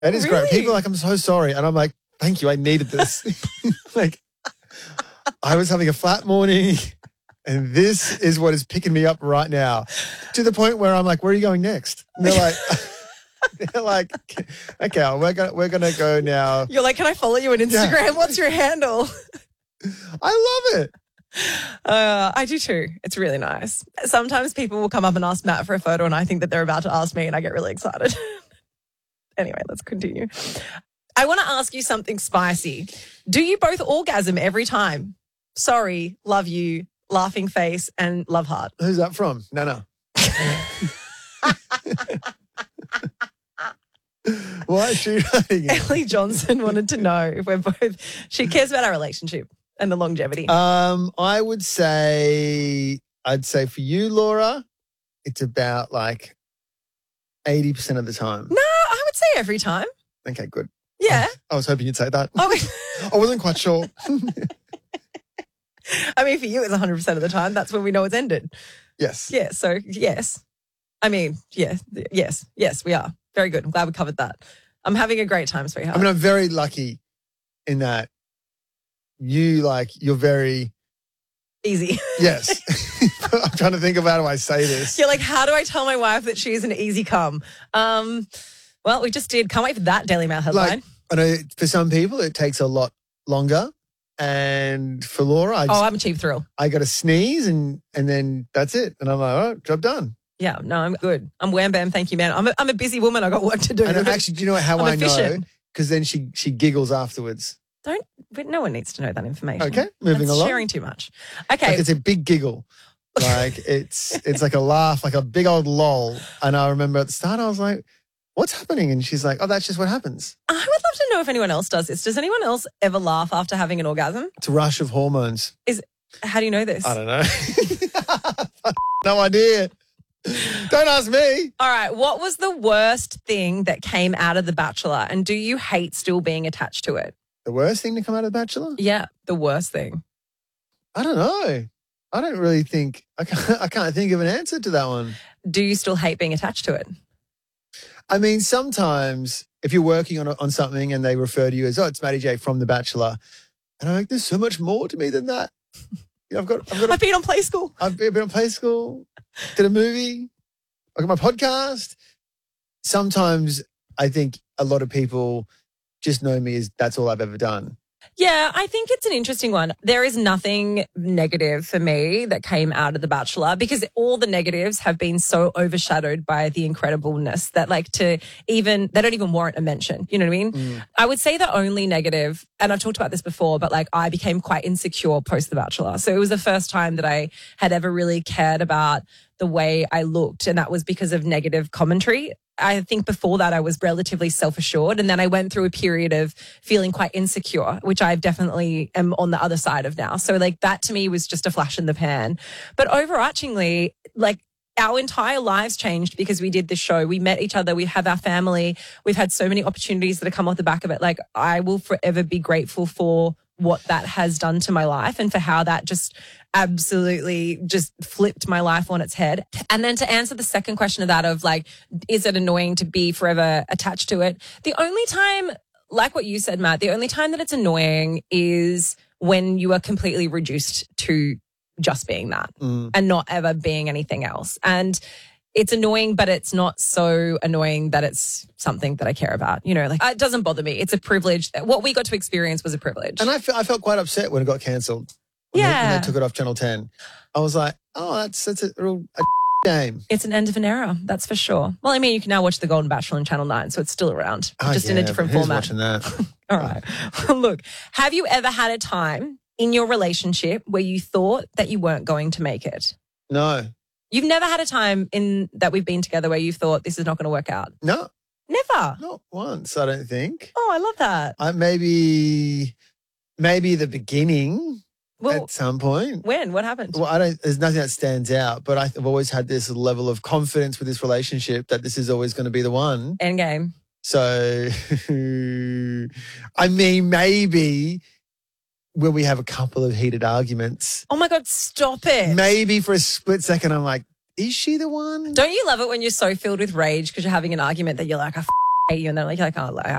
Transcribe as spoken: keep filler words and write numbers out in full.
It is Really? great. People are like, I'm so sorry. And I'm like, thank you. I needed this. Like, I was having a flat morning and this is what is picking me up right now, to the point where I'm like, where are you going next? And they're like, they're like, okay, we're going we're gonna go now. You're like, can I follow you on Instagram? Yeah. What's your handle? I love it. Uh, I do too. It's really nice. Sometimes people will come up and ask Matt for a photo and I think that they're about to ask me and I get really excited. Anyway, let's continue. I want to ask you something spicy. Do you both orgasm every time? Sorry, love you, laughing face, and love heart. Who's that from? No, no. Why is she writing it? Ellie Johnson wanted to know if we're both, she cares about our relationship and the longevity. Um, I would say, I'd say for you, Laura, it's about like eighty percent of the time. No, I would say every time. Okay, good. Yeah. I was hoping you'd say that. Oh, I wasn't quite sure. I mean, for you, it's one hundred percent of the time. That's when we know it's ended. Yes. Yeah, so yes. I mean, yeah, yes, yes, we are. Very good. I'm glad we covered that. I'm having a great time, sweetheart. I mean, I'm very lucky in that you, like, you're very... Easy. Yes. I'm trying to think of how do I say this. You're like, how do I tell my wife that she's an easy cum? Um, well, we just did. Can't wait for that Daily Mail headline. Like, I know for some people it takes a lot longer. And for Laura, I, just, oh, I'm a cheap thrill. I got to sneeze and and then that's it. And I'm like, all right, job done. Yeah, no, I'm good. I'm wham bam, thank you, man. I'm a, I'm a busy woman. I got work to do. And actually, do you know how I'm I know? efficient. Because then she she giggles afterwards. Don't, but no one needs to know that information. Okay, moving That's along. sharing too much. Okay. Like it's a big giggle. Like it's it's like a laugh, like a big old lol. And I remember at the start I was like, what's happening? And she's like, oh, that's just what happens. I would love to know if anyone else does this. Does anyone else ever laugh after having an orgasm? It's a rush of hormones. Is How do you know this? I don't know. No idea. Don't ask me. All right. What was the worst thing that came out of The Bachelor? And do you hate still being attached to it? The worst thing to come out of The Bachelor? Yeah, the worst thing. I don't know. I don't really think, I can't, I can't think of an answer to that one. Do you still hate being attached to it? I mean, sometimes if you're working on on something and they refer to you as, oh, it's Matty J from The Bachelor. And I'm like, there's so much more to me than that. You know, I've got, I've got, a, I've been on Play School. I've been on Play School, did a movie, I got my podcast. Sometimes I think a lot of people just know me as that's all I've ever done. Yeah, I think it's an interesting one. There is nothing negative for me that came out of The Bachelor because all the negatives have been so overshadowed by the incredibleness that like to even, they don't even warrant a mention. You know what I mean? Mm. I would say the only negative, and I've talked about this before, but like I became quite insecure post The Bachelor. So it was the first time that I had ever really cared about the way I looked. And that was because of negative commentary. I think before that I was relatively self-assured, and then I went through a period of feeling quite insecure, which I definitely am on the other side of now. So like that to me was just a flash in the pan. But overarchingly, like our entire lives changed because we did this show. We met each other. We have our family. We've had so many opportunities that have come off the back of it. Like I will forever be grateful for what that has done to my life and for how that just absolutely just flipped my life on its head. And then to answer the second question of that of like, is it annoying to be forever attached to it? The only time, like what you said, Matt, the only time that it's annoying is when you are completely reduced to just being that mm. and not ever being anything else. And it's annoying, but it's not so annoying that it's something that I care about. You know, like it doesn't bother me. It's a privilege. What we got to experience was a privilege. And I, fe- I felt quite upset when it got cancelled. When yeah. They, when they took it off Channel ten. I was like, oh, that's, that's a real a game. It's an end of an era, that's for sure. Well, I mean, you can now watch The Golden Bachelor on Channel nine, so it's still around, oh, just yeah, in a different who's format. Watching that? All right. Look, have you ever had a time in your relationship where you thought that you weren't going to make it? No. You've never had a time in that we've been together where you thought this is not going to work out? No. Never? Not once, I don't think. Oh, I love that. I, maybe, maybe the beginning well, at some point. When? What happened? Well, I don't, there's nothing that stands out, but I've always had this level of confidence with this relationship that this is always going to be the one. Endgame. So, I mean, maybe when we have a couple of heated arguments. Oh my God, stop it. Maybe for a split second, I'm like, is she the one? Don't you love it when you're so filled with rage because you're having an argument that you're like, I f- hate you, and then like, you're like, oh,